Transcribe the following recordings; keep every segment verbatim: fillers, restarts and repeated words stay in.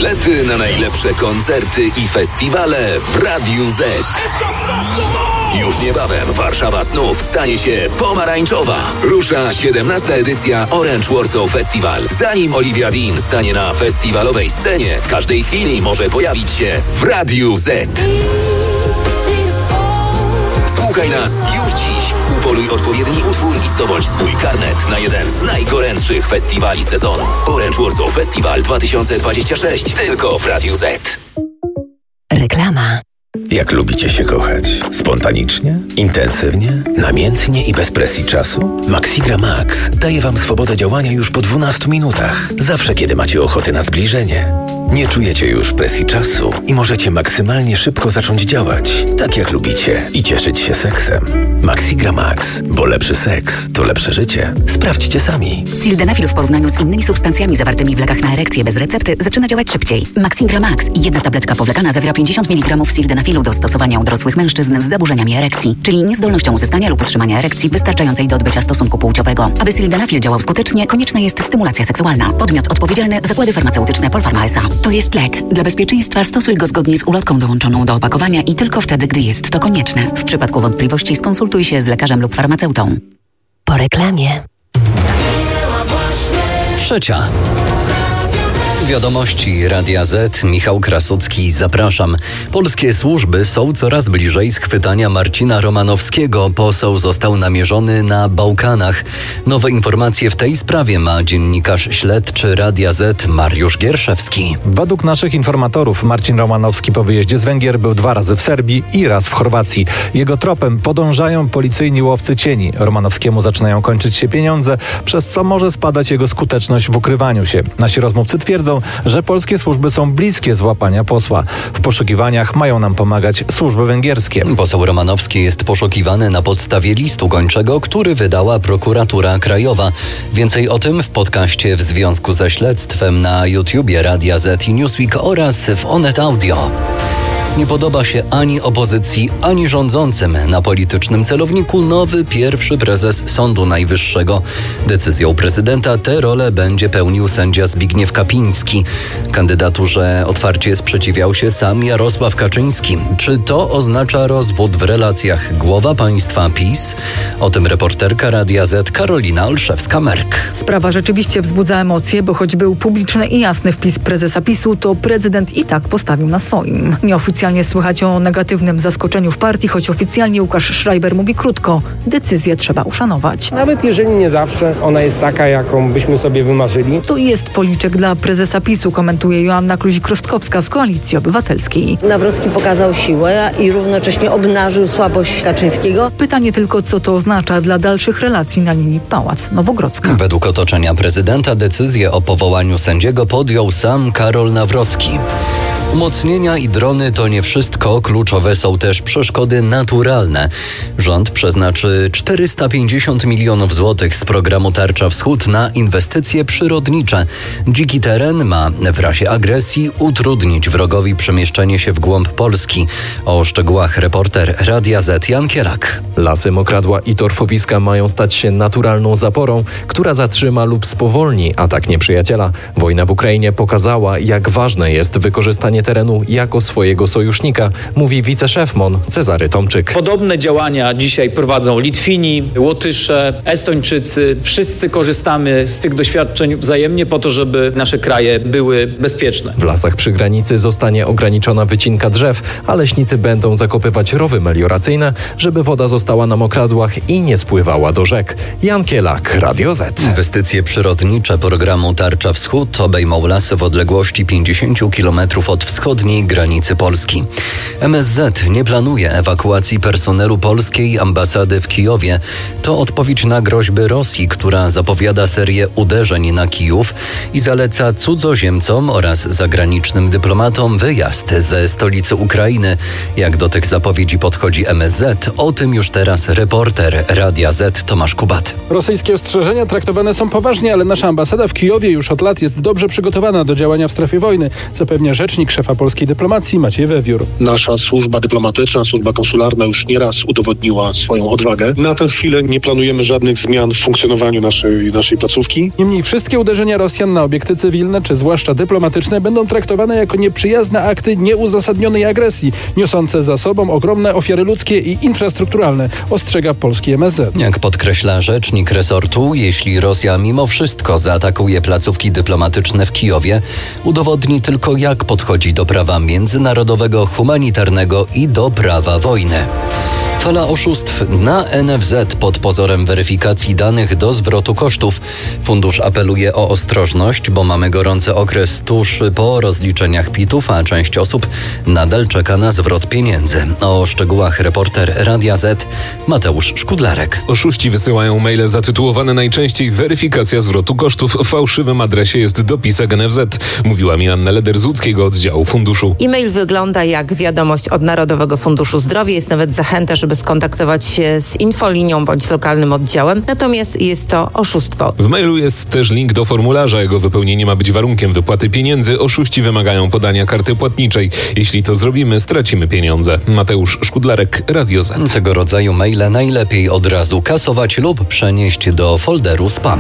Bilety na najlepsze koncerty i festiwale w Radiu Z. Już niebawem Warszawa znów stanie się pomarańczowa. Rusza siedemnasta edycja Orange Warsaw Festival. Zanim Olivia Dean stanie na festiwalowej scenie, w każdej chwili może pojawić się w Radiu Z. Słuchaj nas już dziś. Upoluj odpowiedni utwór i zdobądź swój karnet na jeden z najgorętszych festiwali sezonu. Orange Warsaw Festival dwa tysiące dwudziesty szósty. Tylko w Radiu Z. Reklama. Jak lubicie się kochać? Spontanicznie? Intensywnie? Namiętnie i bez presji czasu? Maxigra Max daje Wam swobodę działania już po dwunastu minutach. Zawsze, kiedy macie ochotę na zbliżenie. Nie czujecie już presji czasu i możecie maksymalnie szybko zacząć działać, tak jak lubicie, i cieszyć się seksem. Maxigra Max, bo lepszy seks to lepsze życie. Sprawdźcie sami. Sildenafil w porównaniu z innymi substancjami zawartymi w lekach na erekcję bez recepty zaczyna działać szybciej. Maxigra Max i jedna tabletka powlekana zawiera pięćdziesiąt miligramów sildenafilu do stosowania u dorosłych mężczyzn z zaburzeniami erekcji, czyli niezdolnością uzyskania lub utrzymania erekcji wystarczającej do odbycia stosunku płciowego. Aby sildenafil działał skutecznie, konieczna jest stymulacja seksualna. Podmiot odpowiedzialny – Zakłady Farmaceutyczne Polpharma S A. To jest lek. Dla bezpieczeństwa stosuj go zgodnie z ulotką dołączoną do opakowania i tylko wtedy, gdy jest to konieczne. W przypadku wątpliwości skonsultuj się z lekarzem lub farmaceutą. Po reklamie. Trzecia. Wiadomości Radia Z. Michał Krasucki, zapraszam. Polskie służby są coraz bliżej schwytania Marcina Romanowskiego. Poseł został namierzony na Bałkanach. Nowe informacje w tej sprawie ma dziennikarz śledczy Radia Z Mariusz Gierszewski. Według naszych informatorów Marcin Romanowski po wyjeździe z Węgier był dwa razy w Serbii i raz w Chorwacji. Jego tropem podążają policyjni łowcy cieni. Romanowskiemu zaczynają kończyć się pieniądze, przez co może spadać jego skuteczność w ukrywaniu się. Nasi rozmówcy twierdzą, że polskie służby są bliskie złapania posła. W poszukiwaniach mają nam pomagać służby węgierskie. Poseł Romanowski jest poszukiwany na podstawie listu gończego, który wydała prokuratura krajowa. Więcej o tym w podcaście w związku ze śledztwem na YouTubie Radia Z i Newsweek oraz w Onet Audio. Nie podoba się ani opozycji, ani rządzącym. Na politycznym celowniku nowy pierwszy prezes Sądu Najwyższego. Decyzją prezydenta tę rolę będzie pełnił sędzia Zbigniew Kapiński. Kandydaturze otwarcie sprzeciwiał się sam Jarosław Kaczyński. Czy to oznacza rozwód w relacjach głowa państwa PiS? O tym reporterka Radia Z Karolina Olszewska-Merk. Sprawa rzeczywiście wzbudza emocje, bo choć był publiczny i jasny wpis prezesa PiSu, to prezydent i tak postawił na swoim. Nieoficjalnie słychać o negatywnym zaskoczeniu w partii, choć oficjalnie Łukasz Schreiber mówi krótko. Decyzję trzeba uszanować. Nawet jeżeli nie zawsze ona jest taka, jaką byśmy sobie wymarzyli. To jest policzek dla prezesa PiSu, komentuje Joanna Kluzik-Rostkowska z Koalicji Obywatelskiej. Nawrocki pokazał siłę i równocześnie obnażył słabość Kaczyńskiego. Pytanie tylko, co to oznacza dla dalszych relacji na linii Pałac Nowogrodzka. Według otoczenia prezydenta decyzję o powołaniu sędziego podjął sam Karol Nawrocki. Umocnienia i drony to nie wszystko, kluczowe są też przeszkody naturalne. Rząd przeznaczy czterysta pięćdziesiąt milionów złotych z programu Tarcza Wschód na inwestycje przyrodnicze. Dziki teren ma w razie agresji utrudnić wrogowi przemieszczenie się w głąb Polski. O szczegółach reporter Radia Z Jan Kielak. Lasy, mokradła i torfowiska mają stać się naturalną zaporą, która zatrzyma lub spowolni atak nieprzyjaciela. Wojna w Ukrainie pokazała, jak ważne jest wykorzystanie terenu jako swojego sojusznika, mówi wiceszef M O N Cezary Tomczyk. Podobne działania dzisiaj prowadzą Litwini, Łotysze, Estończycy. Wszyscy korzystamy z tych doświadczeń wzajemnie po to, żeby nasze kraje były bezpieczne. W lasach przy granicy zostanie ograniczona wycinka drzew, a leśnicy będą zakopywać rowy melioracyjne, żeby woda została na mokradłach i nie spływała do rzek. Jan Kielak, Radio Z. Inwestycje przyrodnicze programu Tarcza Wschód obejmą lasy w odległości pięćdziesiąt kilometrów od wschodniej granicy Polski. M S Z nie planuje ewakuacji personelu polskiej ambasady w Kijowie. To odpowiedź na groźby Rosji, która zapowiada serię uderzeń na Kijów i zaleca cudzoziemcom oraz zagranicznym dyplomatom wyjazd ze stolicy Ukrainy. Jak do tych zapowiedzi podchodzi M S Z? O tym już teraz reporter Radia Z Tomasz Kubat. Rosyjskie ostrzeżenia traktowane są poważnie, ale nasza ambasada w Kijowie już od lat jest dobrze przygotowana do działania w strefie wojny, zapewnia rzecznik szefa szefa polskiej dyplomacji Maciej Wewiór. Nasza służba dyplomatyczna, służba konsularna już nieraz udowodniła swoją odwagę. Na tę chwilę nie planujemy żadnych zmian w funkcjonowaniu naszej, naszej placówki. Niemniej wszystkie uderzenia Rosjan na obiekty cywilne, czy zwłaszcza dyplomatyczne, będą traktowane jako nieprzyjazne akty nieuzasadnionej agresji, niosące za sobą ogromne ofiary ludzkie i infrastrukturalne, ostrzega polski M S Z. Jak podkreśla rzecznik resortu, jeśli Rosja mimo wszystko zaatakuje placówki dyplomatyczne w Kijowie, udowodni tylko, jak podchodzi do prawa międzynarodowego, humanitarnego i do prawa wojny. Fala oszustw na N F Z pod pozorem weryfikacji danych do zwrotu kosztów. Fundusz apeluje o ostrożność, bo mamy gorący okres tuż po rozliczeniach pitów, a część osób nadal czeka na zwrot pieniędzy. O szczegółach reporter Radia Z Mateusz Szkudlarek. Oszuści wysyłają maile zatytułowane najczęściej weryfikacja zwrotu kosztów. W fałszywym adresie jest dopisek N F Z, mówiła mi Anna Leder z łódzkiego oddziału funduszu. E-mail wygląda jak wiadomość od Narodowego Funduszu Zdrowia. Jest nawet zachęta, żeby skontaktować się z infolinią bądź lokalnym oddziałem, natomiast jest to oszustwo. W mailu jest też link do formularza. Jego wypełnienie ma być warunkiem wypłaty pieniędzy. Oszuści wymagają podania karty płatniczej. Jeśli to zrobimy, stracimy pieniądze. Mateusz Szkudlarek, Radio Z. Tego rodzaju maile najlepiej od razu kasować lub przenieść do folderu spam.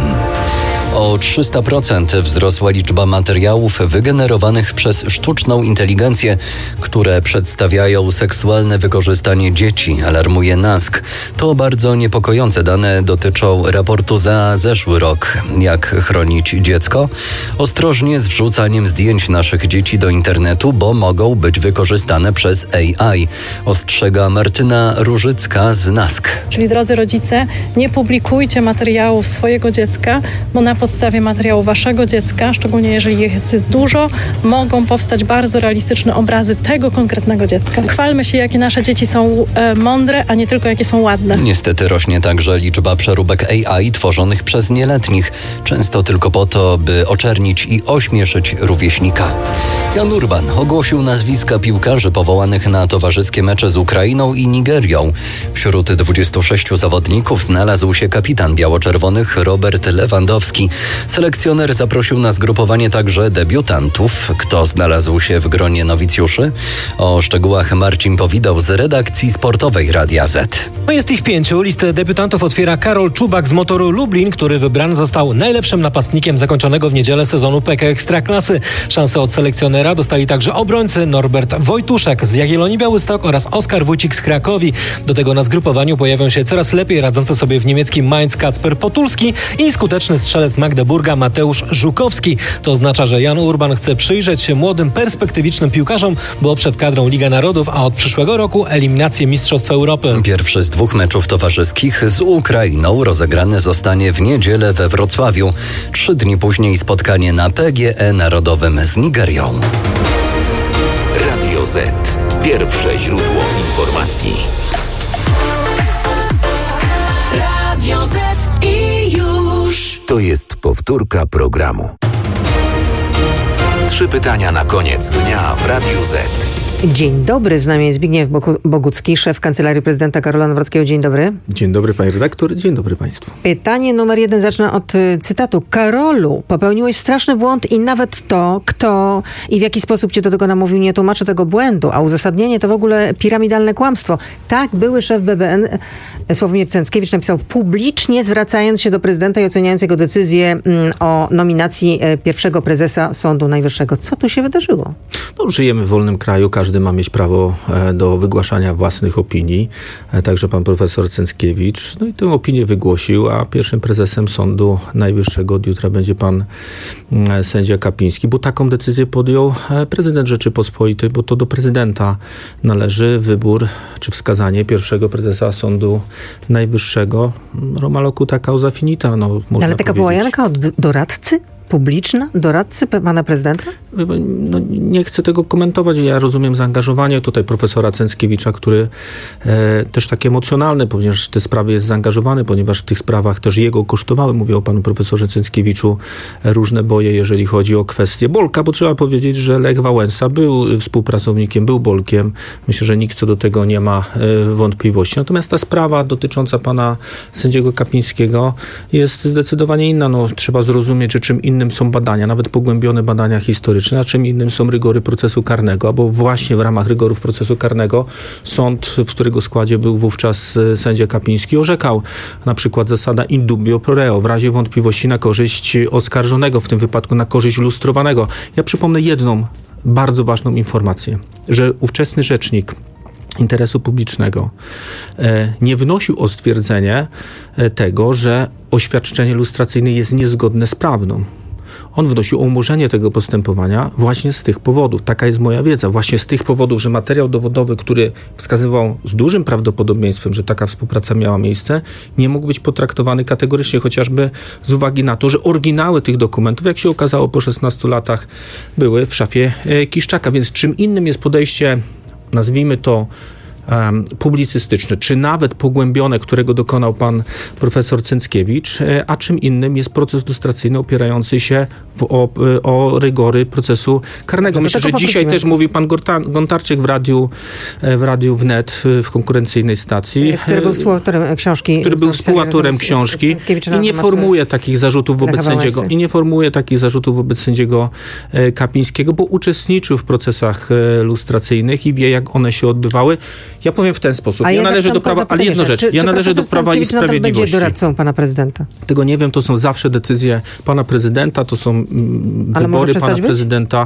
O trzysta procent wzrosła liczba materiałów wygenerowanych przez sztuczną inteligencję, które przedstawiają seksualne wykorzystanie dzieci, alarmuje N A S K. To bardzo niepokojące dane dotyczą raportu za zeszły rok. Jak chronić dziecko? Ostrożnie z wrzucaniem zdjęć naszych dzieci do internetu, bo mogą być wykorzystane przez A I, ostrzega Martyna Różycka z N A S K. Czyli drodzy rodzice, nie publikujcie materiałów swojego dziecka, bo na podstawie materiału waszego dziecka, szczególnie jeżeli jest dużo, mogą powstać bardzo realistyczne obrazy tego konkretnego dziecka. Chwalmy się, jakie nasze dzieci są e, mądre, a nie tylko jakie są ładne. Niestety rośnie także liczba przeróbek A I tworzonych przez nieletnich, często tylko po to, by oczernić i ośmieszyć rówieśnika. Jan Urban ogłosił nazwiska piłkarzy powołanych na towarzyskie mecze z Ukrainą i Nigerią. Wśród dwudziestu sześciu zawodników znalazł się kapitan biało-czerwonych Robert Lewandowski. Selekcjoner zaprosił na zgrupowanie także debiutantów. Kto znalazł się w gronie nowicjuszy? O szczegółach Marcin Powidał z redakcji sportowej Radia Z. No jest ich pięciu. Listę debiutantów otwiera Karol Czubak z Motoru Lublin, który wybrany został najlepszym napastnikiem zakończonego w niedzielę sezonu P K Ekstraklasy. Szansę od selekcjonera dostali także obrońcy Norbert Wojtuszek z Jagiellonii Białystok oraz Oskar Wójcik z Krakowi. Do tego na zgrupowaniu pojawią się coraz lepiej radzący sobie w niemieckim Mainz Kacper Potulski i skuteczny strzelec Magdeburga Mateusz Żukowski. To oznacza, że Jan Urban chce przyjrzeć się młodym, perspektywicznym piłkarzom, bo przed kadrą Liga Narodów, a od przyszłego roku eliminację Mistrzostw Europy. Pierwszy z dwóch meczów towarzyskich z Ukrainą rozegrany zostanie w niedzielę we Wrocławiu. Trzy dni później spotkanie na P G E Narodowym z Nigerią. Radio Z. Pierwsze źródło informacji. Radio Z i już. To jest powtórka programu. Trzy pytania na koniec dnia w Radiu Z. Dzień dobry, z nami jest Zbigniew Bogucki, szef Kancelarii Prezydenta Karola Nawrockiego. Dzień dobry. Dzień dobry pani redaktor, dzień dobry państwu. Pytanie numer jeden, zacznę od y, cytatu. Karolu, popełniłeś straszny błąd i nawet to, kto i w jaki sposób cię do tego namówił, nie tłumaczy tego błędu, a uzasadnienie to w ogóle piramidalne kłamstwo. Tak, były szef B B N Sławomir Cęckiewicz napisał publicznie, zwracając się do prezydenta i oceniając jego decyzję mm, o nominacji e, pierwszego prezesa Sądu Najwyższego. Co tu się wydarzyło? No, żyjemy w wolnym kraju, każdy ma mieć prawo do wygłaszania własnych opinii, także pan profesor Cęckiewicz, no i tę opinię wygłosił, a pierwszym prezesem Sądu Najwyższego od jutra będzie pan sędzia Kapiński, bo taką decyzję podjął prezydent Rzeczypospolitej, bo to do prezydenta należy wybór czy wskazanie pierwszego prezesa Sądu Najwyższego. Roma locuta causa finita. No, można Ale taka połajanka od doradcy? Publiczna? Doradcy pana prezydenta? No, nie chcę tego komentować. Ja rozumiem zaangażowanie tutaj profesora Cęckiewicza, który e, też tak emocjonalny, ponieważ te sprawy jest zaangażowany, ponieważ w tych sprawach też jego kosztowały, mówię o panu profesorze Cęckiewiczu, różne boje, jeżeli chodzi o kwestię Bolka, bo trzeba powiedzieć, że Lech Wałęsa był współpracownikiem, był Bolkiem. Myślę, że nikt co do tego nie ma e, wątpliwości. Natomiast ta sprawa dotycząca pana sędziego Kapińskiego jest zdecydowanie inna. No, trzeba zrozumieć, że czym innym innym są badania, nawet pogłębione badania historyczne, a czym innym są rygory procesu karnego, bo właśnie w ramach rygorów procesu karnego sąd, w którego składzie był wówczas sędzia Kapiński, orzekał na przykład zasada in dubio pro reo, w razie wątpliwości na korzyść oskarżonego, w tym wypadku na korzyść lustrowanego. Ja przypomnę jedną bardzo ważną informację, że ówczesny rzecznik interesu publicznego nie wnosił o stwierdzenie tego, że oświadczenie lustracyjne jest niezgodne z prawdą. On wnosił o umorzenie tego postępowania właśnie z tych powodów. Taka jest moja wiedza. Właśnie z tych powodów, że materiał dowodowy, który wskazywał z dużym prawdopodobieństwem, że taka współpraca miała miejsce, nie mógł być potraktowany kategorycznie, chociażby z uwagi na to, że oryginały tych dokumentów, jak się okazało po szesnastu latach, były w szafie Kiszczaka. Więc czym innym jest podejście, nazwijmy to, Um, publicystyczne, czy nawet pogłębione, którego dokonał pan profesor Cęckiewicz, a czym innym jest proces lustracyjny opierający się w, o, o rygory procesu karnego. Myślę, że dzisiaj też mówi pan Gorta- Gontarczyk w radiu, w radiu Wnet, w konkurencyjnej stacji. Który był współautorem książki. Który był współautorem książki i nie formuje takich zarzutów wobec sędziego. I nie formuje takich zarzutów wobec sędziego Kapińskiego, bo uczestniczył w procesach lustracyjnych i wie, jak one się odbywały. Ja powiem w ten sposób. A ja ja należę do prawa, ale jedna rzecz. Czy, ja czy należę do Prawa i Sprawiedliwości. Będzie doradcą pana prezydenta? Tego nie wiem, to są zawsze decyzje pana prezydenta, to są mm, wybory pana być? prezydenta.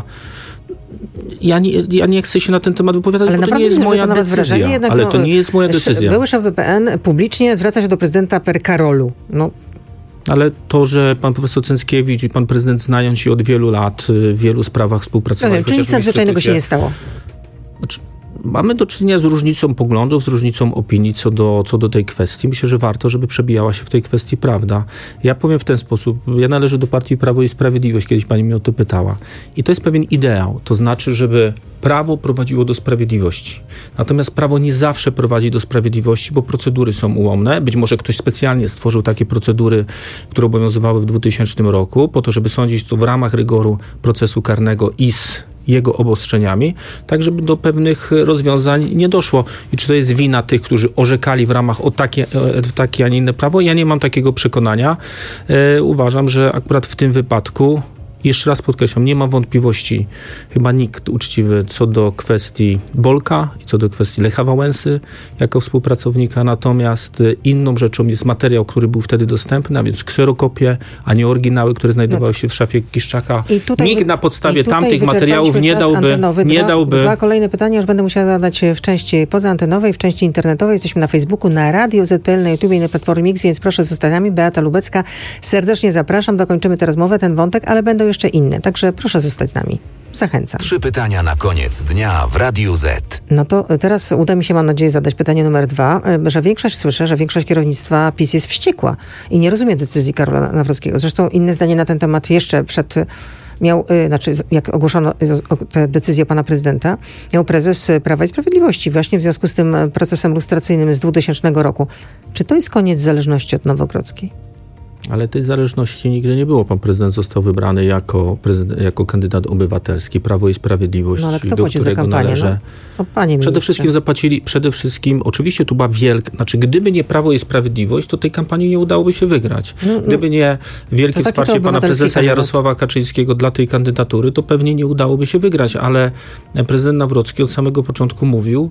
Ja nie, ja nie chcę się na ten temat wypowiadać, ale bo to nie jest moja decyzja. Jednak, ale no, to nie jest moja decyzja. Były szef B P N publicznie zwraca się do prezydenta per Karolu. No. Ale to, że pan profesor Cęckiewicz i pan prezydent znają się od wielu lat, w wielu sprawach współpracowali. No, czyli nic nadzwyczajnego się nie stało? Znaczy, mamy do czynienia z różnicą poglądów, z różnicą opinii co do, co do tej kwestii. Myślę, że warto, żeby przebijała się w tej kwestii prawda. Ja powiem w ten sposób. Ja należę do partii Prawo i Sprawiedliwość. Kiedyś pani mnie o to pytała. I to jest pewien ideał. To znaczy, żeby prawo prowadziło do sprawiedliwości. Natomiast prawo nie zawsze prowadzi do sprawiedliwości, bo procedury są ułomne. Być może ktoś specjalnie stworzył takie procedury, które obowiązywały w dwutysięcznym roku, po to, żeby sądzić to w ramach rygoru procesu karnego i z jego obostrzeniami, tak żeby do pewnych rozwiązań nie doszło. I czy to jest wina tych, którzy orzekali w ramach o takie, o takie a nie inne prawo? Ja nie mam takiego przekonania. E, uważam, że akurat w tym wypadku, jeszcze raz podkreślam, nie mam wątpliwości, chyba nikt uczciwy co do kwestii Bolka i co do kwestii Lecha Wałęsy jako współpracownika, natomiast inną rzeczą jest materiał, który był wtedy dostępny, a więc kserokopie, a nie oryginały, które znajdowały się w szafie Kiszczaka. Nikt na podstawie tamtych materiałów nie dałby, nie dwa, dałby... Dwa kolejne pytania już będę musiała zadać w części pozaantenowej, w części internetowej. Jesteśmy na Facebooku, na Radio Z P L, na YouTubie i na Platformie X, więc proszę zostać z nami. Beata Lubecka, serdecznie zapraszam. Dokończymy tę rozmowę, ten wątek, ale będą jeszcze inne, także proszę zostać z nami. Zachęcam. Trzy pytania na koniec dnia w Radiu Z. No to teraz uda mi się, mam nadzieję, zadać pytanie numer dwa, że większość, słyszę, że większość kierownictwa PiS jest wściekła i nie rozumie decyzji Karola Nawrockiego. Zresztą inne zdanie na ten temat jeszcze przed miał, znaczy jak ogłoszono tę decyzję pana prezydenta, miał prezes Prawa i Sprawiedliwości właśnie w związku z tym procesem lustracyjnym z dwutysięcznego roku. Czy to jest koniec zależności od Nowogrodzkiej? Ale tej zależności nigdy nie było. Pan prezydent został wybrany jako, prezydent, jako kandydat obywatelski, Prawo i Sprawiedliwość, no, ale kto do płaci którego za kampanię? należy. No, panie przede wszystkim zapłacili, przede wszystkim, oczywiście tu była wielka, znaczy gdyby nie Prawo i Sprawiedliwość, to tej kampanii nie udałoby się wygrać. No, no, gdyby nie wielkie wsparcie pana prezesa kandydat. Jarosława Kaczyńskiego dla tej kandydatury, to pewnie nie udałoby się wygrać, ale prezydent Nawrocki od samego początku mówił,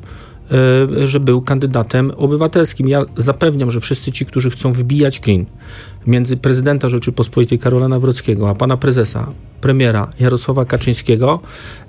że był kandydatem obywatelskim. Ja zapewniam, że wszyscy ci, którzy chcą wbijać klin między prezydenta Rzeczypospolitej Karola Nawrockiego, a pana prezesa, premiera Jarosława Kaczyńskiego,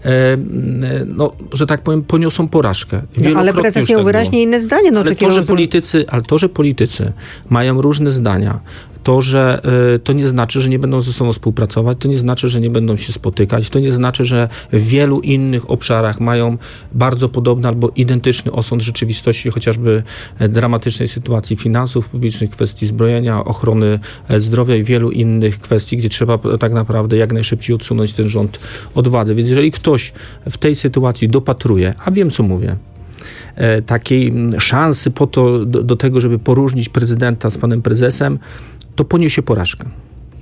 no, że tak powiem, poniosą porażkę. No, ale prezes miał tak wyraźnie było. Inne zdanie. No, ale, to, że politycy, ale to, że politycy mają różne zdania, to, że y, to nie znaczy, że nie będą ze sobą współpracować, to nie znaczy, że nie będą się spotykać, to nie znaczy, że w wielu innych obszarach mają bardzo podobny albo identyczny osąd rzeczywistości, chociażby dramatycznej sytuacji finansów publicznych, kwestii zbrojenia, ochrony zdrowia i wielu innych kwestii, gdzie trzeba tak naprawdę jak najszybciej odsunąć ten rząd od władzy. Więc jeżeli ktoś w tej sytuacji dopatruje, a wiem, co mówię, takiej szansy po to, do, do tego, żeby poróżnić prezydenta z panem prezesem, to poniesie porażkę.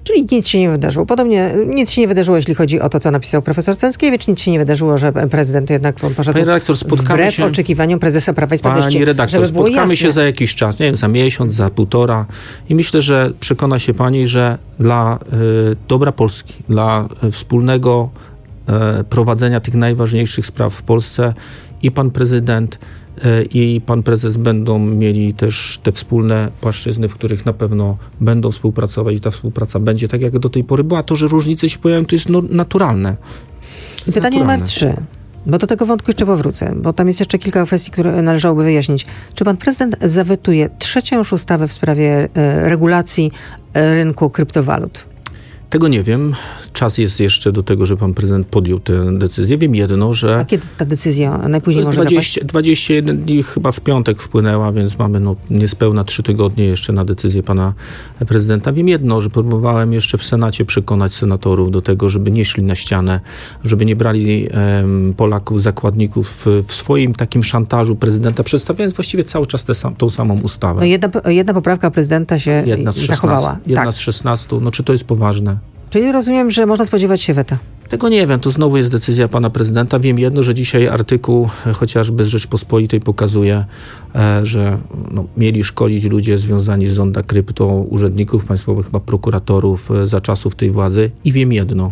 Czyli nic się nie wydarzyło. Podobnie nic się nie wydarzyło, jeśli chodzi o to, co napisał profesor Cęckiewicz. Nic się nie wydarzyło, że prezydent jednak poszedł Pani redaktor, spotkamy wbrew się, oczekiwaniom prezesa Prawa i Sprawiedliwości. Pani redaktor, żeby było spotkamy jasne. się za jakiś czas, nie wiem, za miesiąc, za półtora i myślę, że przekona się pani, że dla y, dobra Polski, dla y, wspólnego y, prowadzenia tych najważniejszych spraw w Polsce i pan prezydent i pan prezes będą mieli też te wspólne płaszczyzny, w których na pewno będą współpracować i ta współpraca będzie tak, jak do tej pory była. To, że różnice się pojawią, to jest no, naturalne. Jest Pytanie naturalne. numer trzy. Bo do tego wątku jeszcze powrócę, bo tam jest jeszcze kilka kwestii, które należałoby wyjaśnić. Czy pan prezydent zawetuje trzecią już ustawę w sprawie e, regulacji e, rynku kryptowalut? Tego nie wiem. Czas jest jeszcze do tego, że pan prezydent podjął tę decyzję. Wiem jedno, że... A kiedy ta decyzja najpóźniej może dwadzieścia, zapaść? dwadzieścia jeden dni chyba w piątek wpłynęła, więc mamy no, niespełna trzy tygodnie jeszcze na decyzję pana prezydenta. Wiem jedno, że próbowałem jeszcze w Senacie przekonać senatorów do tego, żeby nie szli na ścianę, żeby nie brali em, Polaków, zakładników w, w swoim takim szantażu prezydenta, przedstawiając właściwie cały czas tę sam, tą samą ustawę. No jedna, jedna poprawka prezydenta się Jedna z zachowała. Jedna tak. z szesnastu. No czy to jest poważne? Czyli rozumiem, że można spodziewać się weta. Tego nie wiem, to znowu jest decyzja pana prezydenta. Wiem jedno, że dzisiaj artykuł chociażby z Rzeczpospolitej pokazuje, że no, mieli szkolić ludzie związani z Zonda Krypto, urzędników państwowych, chyba prokuratorów za czasów tej władzy. I wiem jedno,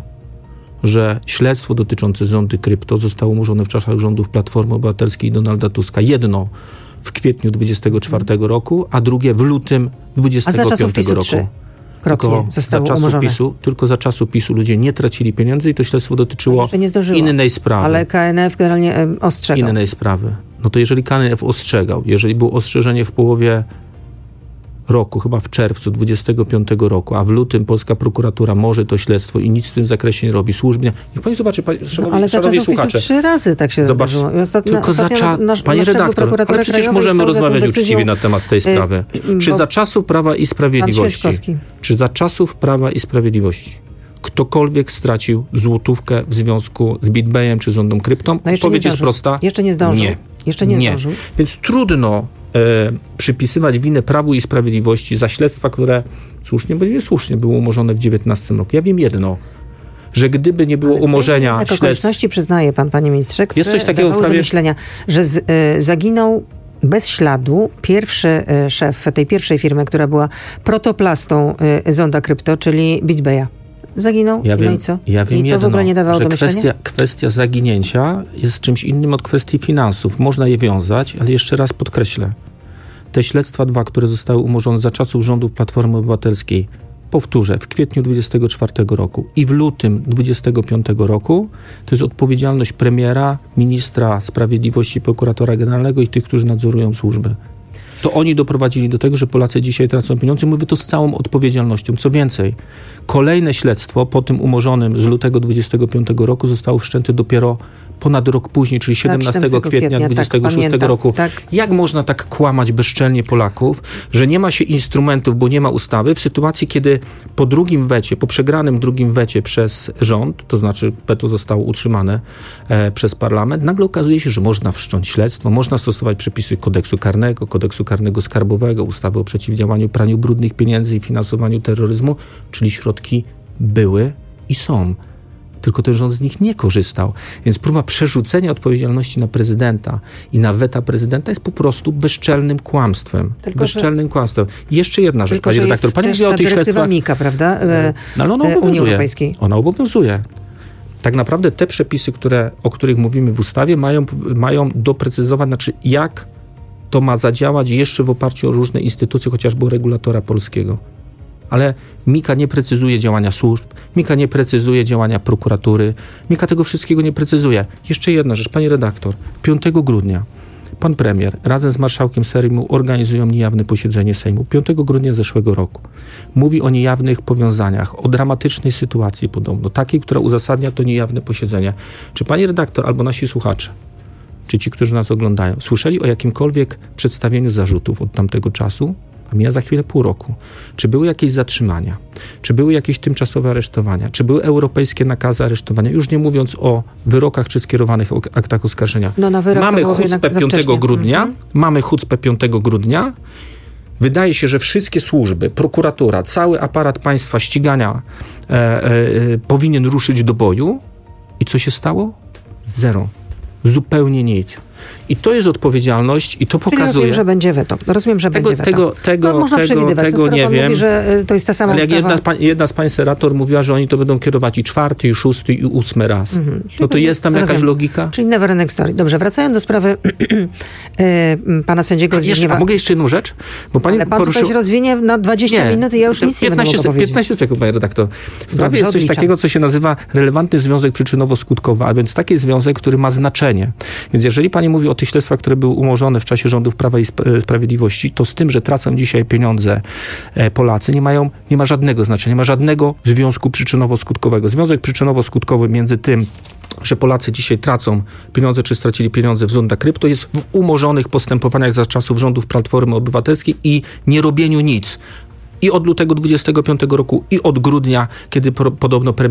że śledztwo dotyczące Zondy Krypto zostało umorzone w czasach rządów Platformy Obywatelskiej i Donalda Tuska. Jedno w kwietniu dwudziestego czwartego roku, a drugie w lutym dwudziestego piątego roku. Tylko za, czasu PiSu, tylko za czasu PiSu ludzie nie tracili pieniędzy i to śledztwo dotyczyło innej sprawy. Ale K N F generalnie um, ostrzegał. Innej sprawy. No to jeżeli K N F ostrzegał, jeżeli było ostrzeżenie w połowie roku, chyba w czerwcu dwudziestego piątego roku, a w lutym polska prokuratura może to śledztwo i nic w tym zakresie nie robi słusznie. Niech pani zobaczy, pani, szanowni, no, ale za czasów słuchacze. PiSu trzy razy tak się Zobacz, zdarzyło. Ostatnio, tylko za cza... Pani redaktor, ale przecież możemy rozmawiać uczciwie na temat tej sprawy. Yy, czy za czasów Prawa i Sprawiedliwości, czy za czasów Prawa i Sprawiedliwości ktokolwiek stracił złotówkę w związku z BitBayem czy Zondą Kryptą? No Odpowiedź jest prosta. Jeszcze nie zdążył. Nie. Jeszcze nie, nie. zdążył. Więc trudno e, przypisywać winę Prawu i Sprawiedliwości za śledztwa, które słusznie, bo niesłusznie były umorzone w dziewiętnastym roku. Ja wiem jedno, że gdyby nie było umorzenia śledztw... okoliczności przyznaje pan, panie ministrze, które jest coś takiego w prawie... do myślenia, że z, y, zaginął bez śladu pierwszy y, szef tej pierwszej firmy, która była protoplastą y, Zonda Krypto, czyli BitBaya. Zaginął ja wiem, no i co? Ja wiem I to jedno, w ogóle nie dawało że do myślenia? kwestia, kwestia zaginięcia jest czymś innym od kwestii finansów. Można je wiązać, ale jeszcze raz podkreślę. Te śledztwa dwa, które zostały umorzone za czasów rządów Platformy Obywatelskiej, powtórzę, w kwietniu dwudziestego czwartego roku i w lutym dwudziestego piątego roku, to jest odpowiedzialność premiera, ministra sprawiedliwości, prokuratora generalnego i tych, którzy nadzorują służby. To oni doprowadzili do tego, że Polacy dzisiaj tracą pieniądze. Mówię to z całą odpowiedzialnością. Co więcej, kolejne śledztwo po tym umorzonym z lutego dwudziestego piątego roku zostało wszczęte dopiero ponad rok później, czyli siedemnastego kwietnia dwudziestego szóstego tak, roku. Tak. Jak można tak kłamać bezczelnie Polaków, że nie ma się instrumentów, bo nie ma ustawy, w sytuacji, kiedy po drugim wecie, po przegranym drugim wecie przez rząd, to znaczy weto zostało utrzymane e, przez parlament, nagle okazuje się, że można wszcząć śledztwo, można stosować przepisy kodeksu karnego, kodeksu karnego skarbowego, ustawy o przeciwdziałaniu praniu brudnych pieniędzy i finansowaniu terroryzmu, czyli środki były i są. Tylko ten rząd z nich nie korzystał. Więc próba przerzucenia odpowiedzialności na prezydenta i na weta prezydenta jest po prostu bezczelnym kłamstwem. Tylko, bezczelnym że... kłamstwem. I jeszcze jedna rzecz, Tylko, pani redaktor. Pani mówi o tych śledztwach. Mika, prawda? No, ale ona Unii obowiązuje. Europejskiej. Ona obowiązuje. Tak naprawdę te przepisy, które, o których mówimy w ustawie, mają, mają doprecyzować, znaczy jak to ma zadziałać jeszcze w oparciu o różne instytucje, chociażby regulatora polskiego. Ale Mika nie precyzuje działania służb, Mika nie precyzuje działania prokuratury, Mika tego wszystkiego nie precyzuje. Jeszcze jedna rzecz, pani redaktor, piątego grudnia pan premier razem z marszałkiem Sejmu organizują niejawne posiedzenie Sejmu. piątego grudnia zeszłego roku. Mówi o niejawnych powiązaniach, o dramatycznej sytuacji podobno, takiej, która uzasadnia to niejawne posiedzenie. Czy pani redaktor albo nasi słuchacze, czy ci, którzy nas oglądają, słyszeli o jakimkolwiek przedstawieniu zarzutów od tamtego czasu? A mija za chwilę pół roku. Czy były jakieś zatrzymania? Czy były jakieś tymczasowe aresztowania? Czy były europejskie nakazy aresztowania? Już nie mówiąc o wyrokach czy skierowanych aktach oskarżenia. No, na wyrok mamy hucpę piątego grudnia, mhm. mamy hucpę piątego grudnia wydaje się, że wszystkie służby, prokuratura, cały aparat państwa ścigania e, e, powinien ruszyć do boju. I co się stało? Zero. Zupełnie nic. I to jest odpowiedzialność i to Czyli pokazuje... rozumiem, że będzie weto. Rozumiem, że tego, będzie weto. Tego, tego, no, można tego, przewidywać. tego to, skoro nie pan wiem. mówi, że to jest ta sama Ale jak ustawa... jedna, jedna z pań senator mówiła, że oni to będą kierować i czwarty, i szósty, i ósmy raz. Mhm. No to jest tam jakaś rozumiem. logika? Czyli never ending story. Dobrze, wracając do sprawy e, pana sędziego Zbigniewa... A mogę jeszcze jedną rzecz? Bo pani Ale pan poruszył... tutaj się rozwinie na dwadzieścia nie. minut i ja już nic piętnaście, nie będę mogła piętnaście sekund, panie redaktor. W prawie Dobrze, jest coś odliczam. takiego, co się nazywa relevantny związek przyczynowo-skutkowy, a więc taki związek, który ma znaczenie. Więc jeżeli pani mówi o tych śledztwach, które były umorzone w czasie rządów Prawa i Sprawiedliwości, to z tym, że tracą dzisiaj pieniądze Polacy, nie mają, nie ma żadnego znaczenia, nie ma żadnego związku przyczynowo-skutkowego. Związek przyczynowo-skutkowy między tym, że Polacy dzisiaj tracą pieniądze, czy stracili pieniądze w zonda krypto, jest w umorzonych postępowaniach za czasów rządów Platformy Obywatelskiej i nie robieniu nic. I od lutego dwudziestego piątego roku, i od grudnia, kiedy pro, podobno premier